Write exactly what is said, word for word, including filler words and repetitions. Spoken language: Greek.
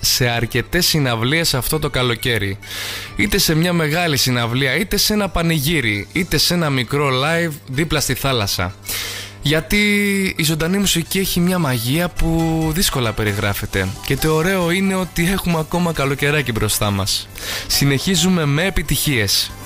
σε αρκετές συναυλίες αυτό το καλοκαίρι. Είτε σε μια μεγάλη συναυλία, είτε σε ένα πανηγύρι, είτε σε ένα μικρό live δίπλα στη θάλασσα. Γιατί η ζωντανή μουσική έχει μια μαγεία που δύσκολα περιγράφεται. Και το ωραίο είναι ότι έχουμε ακόμα καλοκαιράκι μπροστά μας. Συνεχίζουμε με επιτυχίες.